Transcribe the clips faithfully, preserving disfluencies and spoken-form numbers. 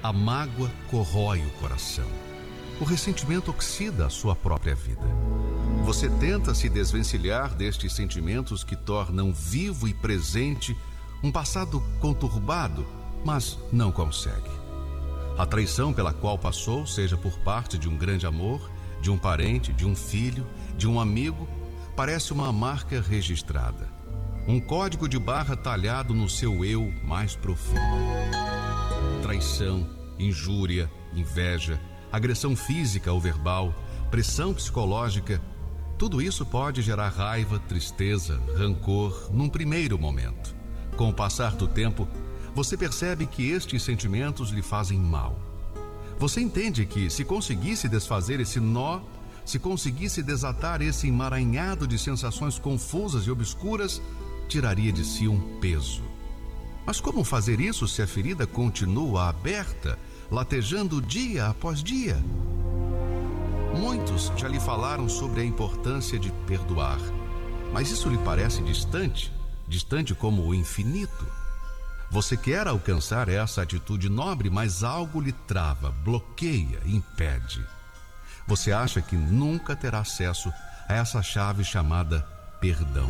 A mágoa corrói o coração. O ressentimento oxida a sua própria vida. Você tenta se desvencilhar destes sentimentos que tornam vivo e presente um passado conturbado, mas não consegue. A traição pela qual passou, seja por parte de um grande amor, de um parente, de um filho, de um amigo, parece uma marca registrada. Um código de barra talhado no seu eu mais profundo. Traição, injúria, inveja, agressão física ou verbal, pressão psicológica, tudo isso pode gerar raiva, tristeza, rancor num primeiro momento. Com o passar do tempo, você percebe que estes sentimentos lhe fazem mal. Você entende que se conseguisse desfazer esse nó, se conseguisse desatar esse emaranhado de sensações confusas e obscuras, tiraria de si um peso. Mas como fazer isso se a ferida continua aberta, latejando dia após dia? Muitos já lhe falaram sobre a importância de perdoar, mas isso lhe parece distante, distante como o infinito. Você quer alcançar essa atitude nobre, mas algo lhe trava, bloqueia, impede. Você acha que nunca terá acesso a essa chave chamada perdão.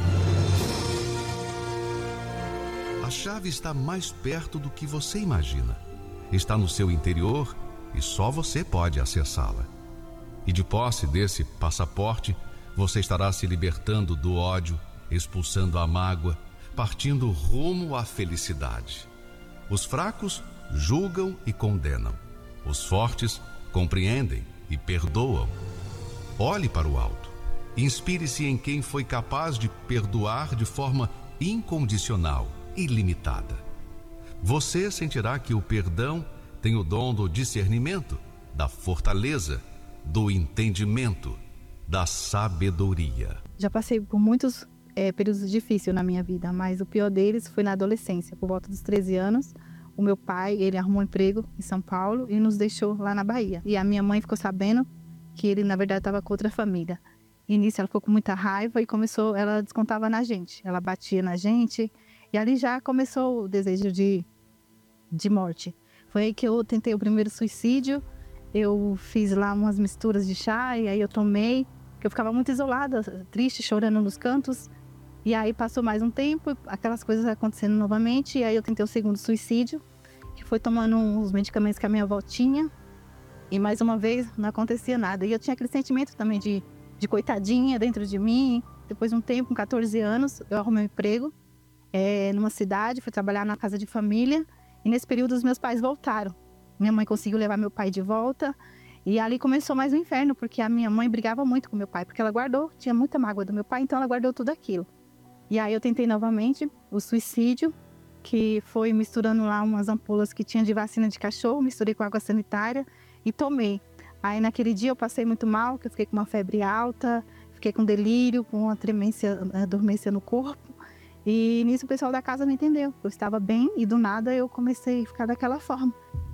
A chave está mais perto do que você imagina. Está no seu interior e só você pode acessá-la. E de posse desse passaporte, você estará se libertando do ódio, expulsando a mágoa, partindo rumo à felicidade. Os fracos julgam e condenam. Os fortes compreendem e perdoam. Olhe para o alto. Inspire-se em quem foi capaz de perdoar de forma incondicional, ilimitada. Você sentirá que o perdão tem o dom do discernimento, da fortaleza, do entendimento, da sabedoria. Já passei por muitos é, períodos difíceis na minha vida, mas o pior deles foi na adolescência. Por volta dos treze anos, o meu pai, ele arrumou um emprego em São Paulo e nos deixou lá na Bahia. E a minha mãe ficou sabendo que ele, na verdade, estava com outra família. E nisso ela ficou com muita raiva e começou, ela descontava na gente. Ela batia na gente e ali já começou o desejo de, de morte. Foi aí que eu tentei o primeiro suicídio. Eu fiz lá umas misturas de chá e aí eu tomei, que eu ficava muito isolada, triste, chorando nos cantos. E aí passou mais um tempo, aquelas coisas acontecendo novamente, e aí eu tentei o segundo suicídio, que foi tomando uns medicamentos que a minha avó tinha, e mais uma vez não acontecia nada. E eu tinha aquele sentimento também de, de coitadinha dentro de mim. Depois de um tempo, com catorze anos, eu arrumei um emprego é, numa cidade, fui trabalhar na casa de família, e nesse período os meus pais voltaram. Minha mãe conseguiu levar meu pai de volta e ali começou mais um inferno, porque a minha mãe brigava muito com meu pai, porque ela guardou, tinha muita mágoa do meu pai, então ela guardou tudo aquilo. E aí eu tentei novamente o suicídio, que foi misturando lá umas ampolas que tinha de vacina de cachorro, misturei com água sanitária e tomei. Aí naquele dia eu passei muito mal, que eu fiquei com uma febre alta, fiquei com delírio, com uma tremência, dormência no corpo. E nisso o pessoal da casa não entendeu, eu estava bem e do nada eu comecei a ficar daquela forma.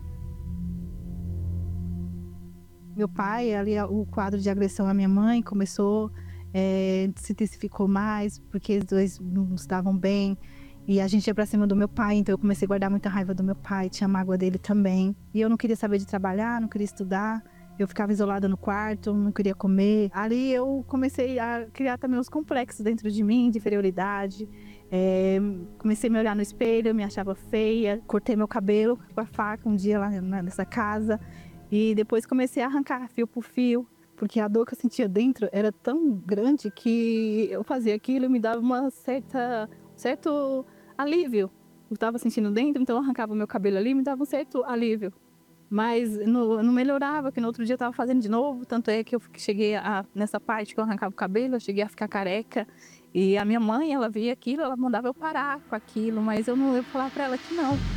Meu pai, ali o quadro de agressão à minha mãe começou, é, se intensificou mais, porque os dois não estavam bem. E a gente ia pra cima do meu pai, então eu comecei a guardar muita raiva do meu pai, tinha mágoa dele também. E eu não queria saber de trabalhar, não queria estudar. Eu ficava isolada no quarto, não queria comer. Ali eu comecei a criar também os complexos dentro de mim, de inferioridade. É, comecei a me olhar no espelho, me achava feia. Cortei meu cabelo com a faca um dia lá nessa casa. E depois comecei a arrancar fio por fio, porque a dor que eu sentia dentro era tão grande que eu fazia aquilo e me dava uma certa, certo alívio. Eu estava sentindo dentro, então eu arrancava o meu cabelo ali e me dava um certo alívio. Mas não, não melhorava, que no outro dia eu estava fazendo de novo, tanto é que eu cheguei a, nessa parte que eu arrancava o cabelo, eu cheguei a ficar careca. E a minha mãe, ela via aquilo, ela mandava eu parar com aquilo, mas eu não ia falar para ela que não.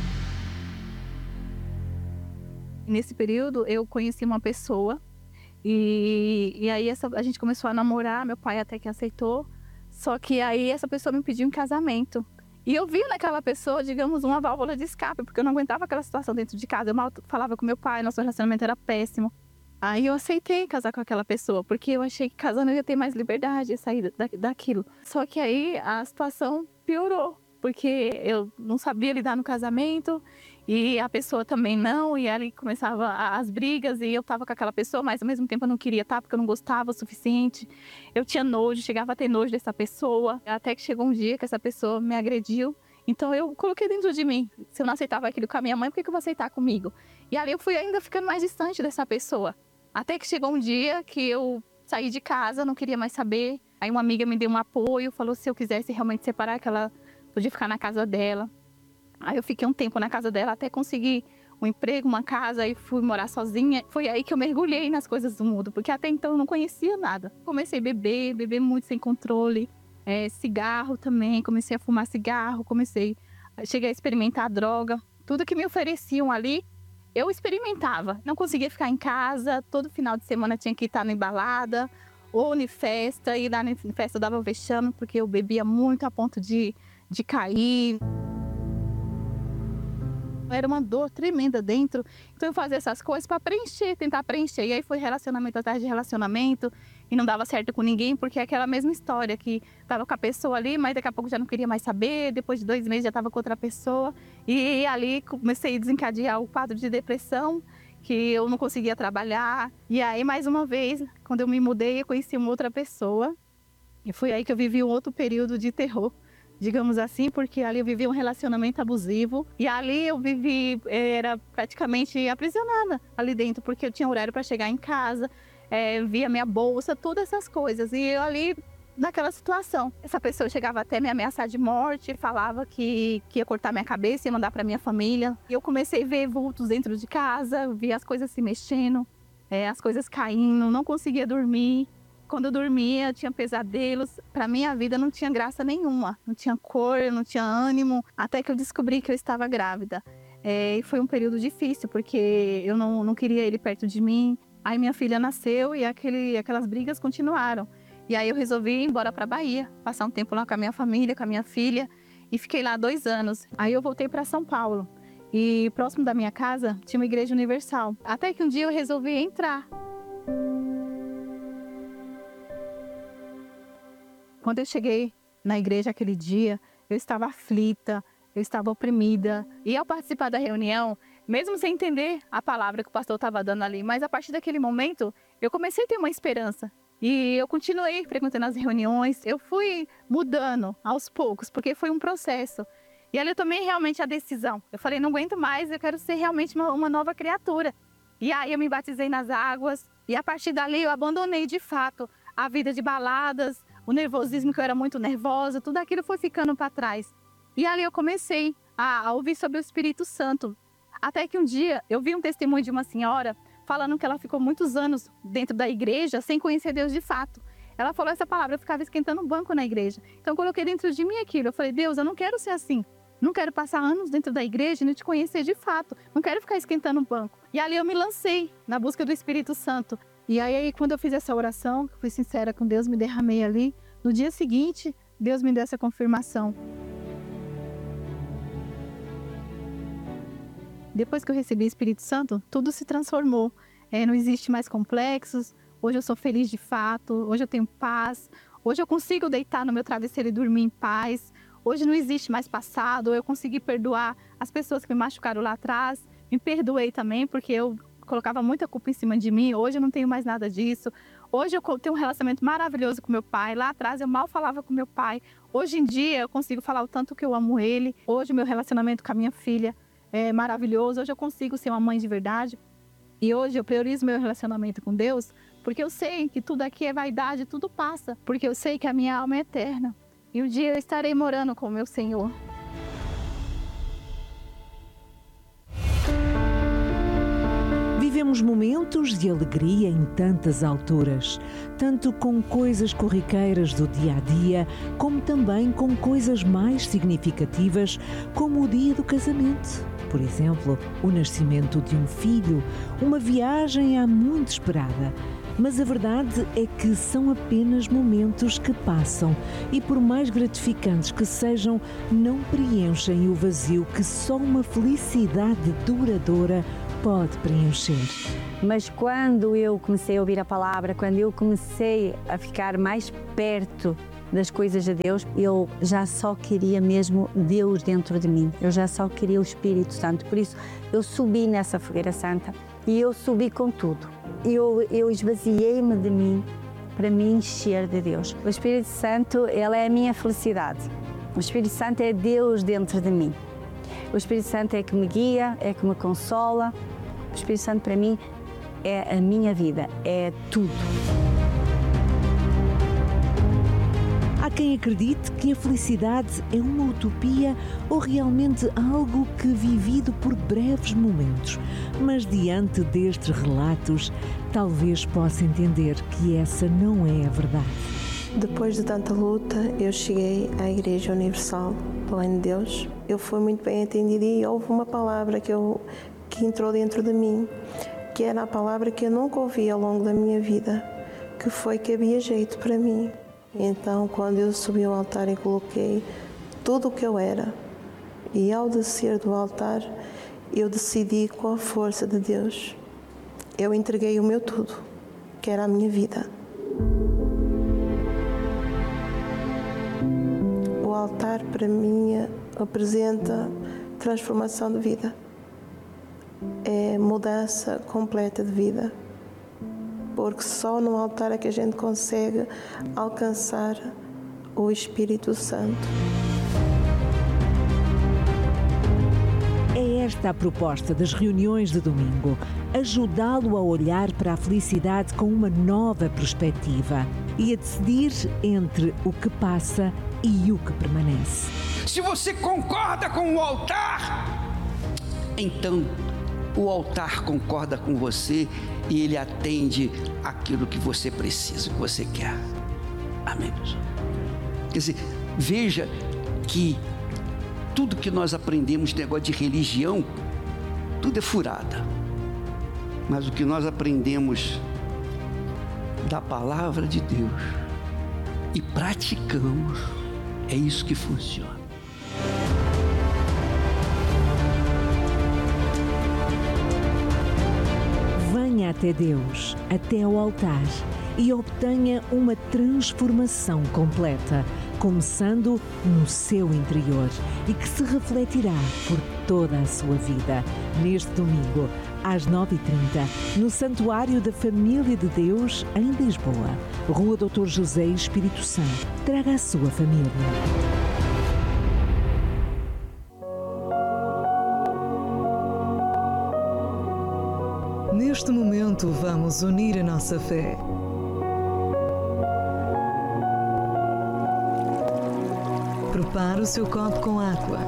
Nesse período eu conheci uma pessoa e, e aí essa, a gente começou a namorar, meu pai até que aceitou, só que aí essa pessoa me pediu em casamento. E eu vi naquela pessoa, digamos, uma válvula de escape, porque eu não aguentava aquela situação dentro de casa. Eu mal falava com meu pai, nosso relacionamento era péssimo. Aí eu aceitei casar com aquela pessoa, porque eu achei que casando eu ia ter mais liberdade, ia sair da, daquilo. Só que aí a situação piorou, porque eu não sabia lidar no casamento e a pessoa também não, e ali começava as brigas, e eu tava com aquela pessoa, mas ao mesmo tempo eu não queria estar, porque eu não gostava o suficiente. Eu tinha nojo, chegava a ter nojo dessa pessoa, até que chegou um dia que essa pessoa me agrediu. Então eu coloquei dentro de mim, se eu não aceitava aquilo com a minha mãe, por que eu vou aceitar comigo? E ali eu fui ainda ficando mais distante dessa pessoa. Até que chegou um dia que eu saí de casa, não queria mais saber. Aí uma amiga me deu um apoio, falou se eu quisesse realmente separar, que ela podia ficar na casa dela. Aí eu fiquei um tempo na casa dela até conseguir um emprego, uma casa, e fui morar sozinha. Foi aí que eu mergulhei nas coisas do mundo, porque até então eu não conhecia nada. Comecei a beber, beber muito sem controle, é, cigarro também, comecei a fumar cigarro, comecei, cheguei a experimentar droga. Tudo que me ofereciam ali, eu experimentava. Não conseguia ficar em casa, todo final de semana tinha que estar na balada ou em festa, e lá na festa eu dava vexame, porque eu bebia muito a ponto de, de cair. Era uma dor tremenda dentro, então eu fazia essas coisas para preencher, tentar preencher. E aí foi relacionamento atrás de relacionamento, e não dava certo com ninguém, porque é aquela mesma história, que estava com a pessoa ali, mas daqui a pouco já não queria mais saber, depois de dois meses já estava com outra pessoa. E ali comecei a desencadear o quadro de depressão, que eu não conseguia trabalhar. E aí, mais uma vez, quando eu me mudei, eu conheci uma outra pessoa, e foi aí que eu vivi um outro período de terror, digamos assim, porque ali eu vivi um relacionamento abusivo, e ali eu vivi, era praticamente aprisionada ali dentro, porque eu tinha horário para chegar em casa, é, via minha bolsa, todas essas coisas, e eu ali naquela situação. Essa pessoa chegava até me ameaçar de morte, falava que, que ia cortar minha cabeça e mandar para minha família. E eu comecei a ver vultos dentro de casa, via as coisas se mexendo, é, as coisas caindo, não conseguia dormir. Quando eu dormia, eu tinha pesadelos. Para mim, a vida não tinha graça nenhuma. Não tinha cor, não tinha ânimo. Até que eu descobri que eu estava grávida. É, e foi um período difícil, porque eu não, não queria ele perto de mim. Aí minha filha nasceu e aquele, aquelas brigas continuaram. E aí eu resolvi ir embora para Bahia, passar um tempo lá com a minha família, com a minha filha. E fiquei lá dois anos. Aí eu voltei para São Paulo. E próximo da minha casa tinha uma igreja universal. Até que um dia eu resolvi entrar. Quando eu cheguei na igreja aquele dia, eu estava aflita, eu estava oprimida. E ao participar da reunião, mesmo sem entender a palavra que o pastor estava dando ali, mas a partir daquele momento, eu comecei a ter uma esperança. E eu continuei frequentando as reuniões, eu fui mudando aos poucos, porque foi um processo. E ali eu tomei realmente a decisão. Eu falei, não aguento mais, eu quero ser realmente uma, uma nova criatura. E aí eu me batizei nas águas, e a partir dali eu abandonei de fato a vida de baladas, o nervosismo, que eu era muito nervosa, tudo aquilo foi ficando para trás. E ali eu comecei a, a ouvir sobre o Espírito Santo. Até que um dia eu vi um testemunho de uma senhora falando que ela ficou muitos anos dentro da igreja sem conhecer Deus de fato. Ela falou essa palavra, eu ficava esquentando um banco na igreja. Então eu coloquei dentro de mim aquilo. Eu falei, Deus, eu não quero ser assim. Não quero passar anos dentro da igreja e não te conhecer de fato. Não quero ficar esquentando um banco. E ali eu me lancei na busca do Espírito Santo. E aí, quando eu fiz essa oração, fui sincera com Deus, me derramei ali. No dia seguinte, Deus me deu essa confirmação. Depois que eu recebi o Espírito Santo, tudo se transformou. É, não existe mais complexos. Hoje eu sou feliz de fato. Hoje eu tenho paz. Hoje eu consigo deitar no meu travesseiro e dormir em paz. Hoje não existe mais passado. Eu consegui perdoar as pessoas que me machucaram lá atrás. Me perdoei também, porque eu colocava muita culpa em cima de mim. Hoje eu não tenho mais nada disso. Hoje eu tenho um relacionamento maravilhoso com meu pai. Lá atrás eu mal falava com meu pai. Hoje em dia eu consigo falar o tanto que eu amo ele. Hoje o meu relacionamento com a minha filha é maravilhoso. Hoje eu consigo ser uma mãe de verdade. E hoje eu priorizo meu relacionamento com Deus, porque eu sei que tudo aqui é vaidade, tudo passa. Porque eu sei que a minha alma é eterna. E um dia eu estarei morando com o meu Senhor. Vivemos momentos de alegria em tantas alturas, tanto com coisas corriqueiras do dia a dia, como também com coisas mais significativas, como o dia do casamento. Por exemplo, o nascimento de um filho, uma viagem há muito esperada. Mas a verdade é que são apenas momentos que passam e, por mais gratificantes que sejam, não preenchem o vazio que só uma felicidade duradoura pode preencher. Mas quando eu comecei a ouvir a palavra, quando eu comecei a ficar mais perto das coisas de Deus, eu já só queria mesmo Deus dentro de mim. Eu já só queria o Espírito Santo. Por isso, eu subi nessa fogueira santa e eu subi com tudo. Eu, eu esvaziei-me de mim para me encher de Deus. O Espírito Santo, ele é a minha felicidade. O Espírito Santo é Deus dentro de mim. O Espírito Santo é que me guia, é que me consola. O Espírito Santo para mim é a minha vida, é tudo. Há quem acredite que a felicidade é uma utopia ou realmente algo que vivido por breves momentos. Mas diante destes relatos, talvez possa entender que essa não é a verdade. Depois de tanta luta, eu cheguei à Igreja Universal do Reino de Deus. Eu fui muito bem atendida e houve uma palavra que, eu, que entrou dentro de mim, que era a palavra que eu nunca ouvi ao longo da minha vida, que foi que havia jeito para mim. Então, quando eu subi ao altar e coloquei tudo o que eu era, e ao descer do altar, eu decidi com a força de Deus, eu entreguei o meu tudo, que era a minha vida. O altar, para mim, apresenta transformação de vida. É mudança completa de vida. Porque só no altar é que a gente consegue alcançar o Espírito Santo. É esta a proposta das reuniões de domingo, ajudá-lo a olhar para a felicidade com uma nova perspectiva e a decidir entre o que passa e o que permanece. Se você concorda com o altar, então o altar concorda com você e ele atende aquilo que você precisa, que você quer. Amém, pessoal? Quer dizer, veja que tudo que nós aprendemos, negócio de religião, tudo é furada. Mas o que nós aprendemos da palavra de Deus e praticamos, é isso que funciona. Venha até Deus, até ao altar, e obtenha uma transformação completa, começando no seu interior e que se refletirá por toda a sua vida. Neste domingo, às nove e trinta, no Santuário da Família de Deus, em Lisboa, Rua doutor José Espírito Santo. Traga a sua família. Neste momento, vamos unir a nossa fé. Prepare o seu copo com água.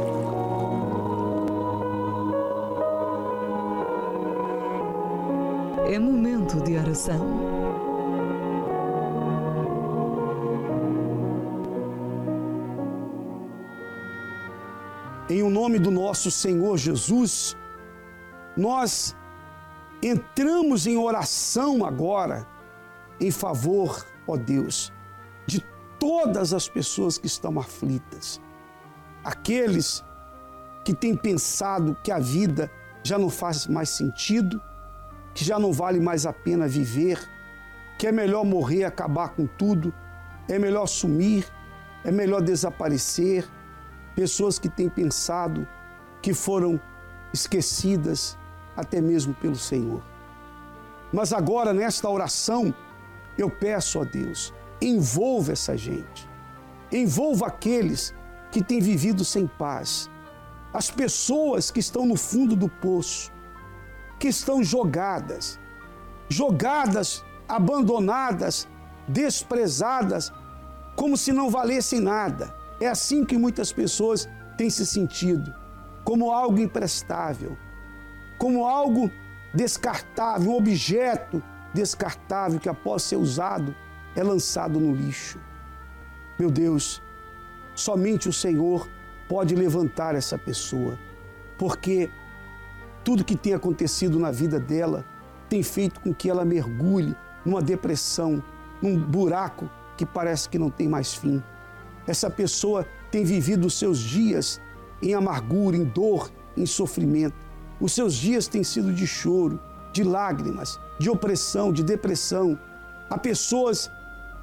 É momento de oração. Em o nome do nosso Senhor Jesus, nós entramos em oração agora em favor, ó Deus, de todas as pessoas que estão aflitas. Aqueles que têm pensado que a vida já não faz mais sentido, que já não vale mais a pena viver, que é melhor morrer, acabar com tudo, é melhor sumir, é melhor desaparecer. Pessoas que têm pensado que foram esquecidas até mesmo pelo Senhor. Mas agora, nesta oração, eu peço a Deus, envolva essa gente, envolva aqueles que têm vivido sem paz, as pessoas que estão no fundo do poço, que estão jogadas, jogadas, abandonadas, desprezadas, como se não valessem nada. É assim que muitas pessoas têm se sentido, como algo imprestável, como algo descartável, um objeto descartável que após ser usado é lançado no lixo. Meu Deus, somente o Senhor pode levantar essa pessoa, porque tudo que tem acontecido na vida dela tem feito com que ela mergulhe numa depressão, num buraco que parece que não tem mais fim. Essa pessoa tem vivido os seus dias em amargura, em dor, em sofrimento. Os seus dias têm sido de choro, de lágrimas, de opressão, de depressão. Há pessoas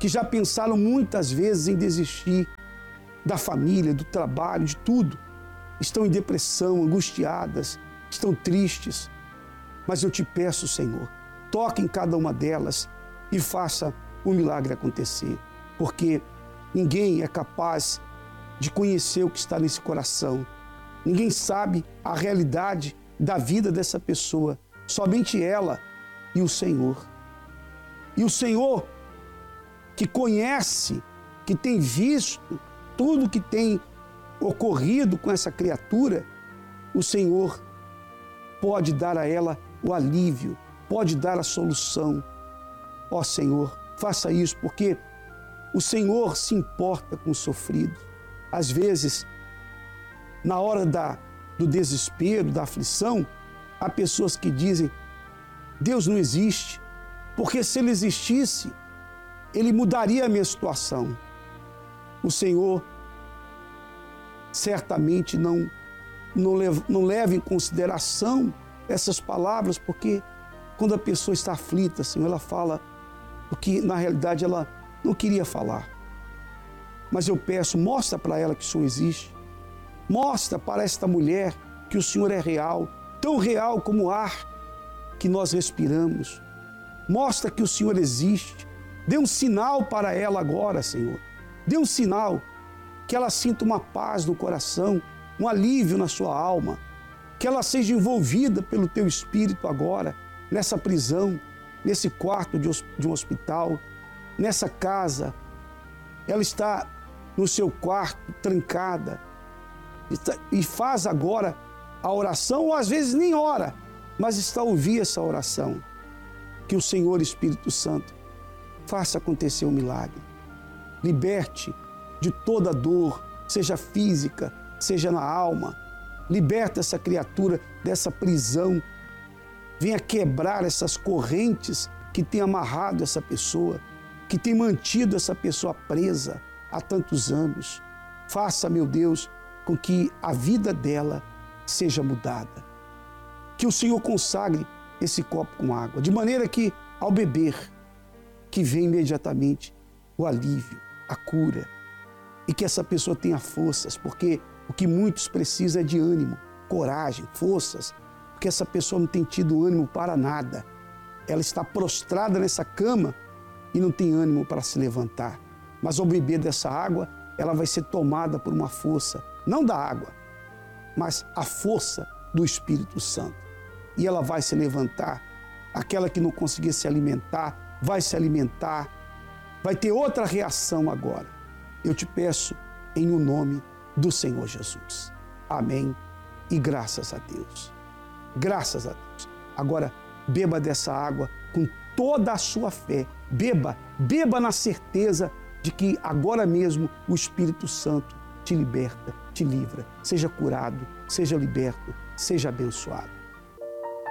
que já pensaram muitas vezes em desistir da família, do trabalho, de tudo. Estão em depressão, angustiadas, estão tristes. Mas eu te peço, Senhor, toque em cada uma delas e faça o milagre acontecer. Porque ninguém é capaz de conhecer o que está nesse coração. Ninguém sabe a realidade da vida dessa pessoa. Somente ela e o Senhor. E o Senhor, que conhece, que tem visto tudo que tem ocorrido com essa criatura, o Senhor pode dar a ela o alívio, pode dar a solução. Ó Senhor, faça isso, porque o Senhor se importa com o sofrido. Às vezes, na hora da, do desespero, da aflição, há pessoas que dizem: Deus não existe, porque se Ele existisse, Ele mudaria a minha situação. O Senhor certamente não, não, leva, não leva em consideração essas palavras, porque quando a pessoa está aflita, Senhor, ela fala o que na realidade ela não queria falar. Mas eu peço, mostra para ela que o Senhor existe. Mostra para esta mulher que o Senhor é real, tão real como o ar que nós respiramos. Mostra que o Senhor existe. Dê um sinal para ela agora, Senhor. Dê um sinal que ela sinta uma paz no coração, um alívio na sua alma, que ela seja envolvida pelo Teu Espírito agora, nessa prisão, nesse quarto de um hospital, nessa casa. Ela está no seu quarto, trancada, e faz agora a oração, ou às vezes nem ora, mas está a ouvir essa oração. Que o Senhor Espírito Santo faça acontecer um milagre. Liberte de toda dor, seja física, seja na alma. Liberta essa criatura dessa prisão. Venha quebrar essas correntes que têm amarrado essa pessoa, que têm mantido essa pessoa presa há tantos anos. Faça, meu Deus, com que a vida dela seja mudada. Que o Senhor consagre esse copo com água, de maneira que, ao beber, que venha imediatamente o alívio, a cura, e que essa pessoa tenha forças, porque o que muitos precisam é de ânimo, coragem, forças, porque essa pessoa não tem tido ânimo para nada. Ela está prostrada nessa cama e não tem ânimo para se levantar. Mas ao beber dessa água, ela vai ser tomada por uma força, não da água, mas a força do Espírito Santo. E ela vai se levantar. Aquela que não conseguia se alimentar, vai se alimentar, vai ter outra reação agora. Eu te peço em o nome do Senhor Jesus. Amém e graças a Deus. Graças a Deus. Agora, beba dessa água com toda a sua fé. Beba, beba na certeza de que agora mesmo o Espírito Santo te liberta, te livra. Seja curado, seja liberto, seja abençoado.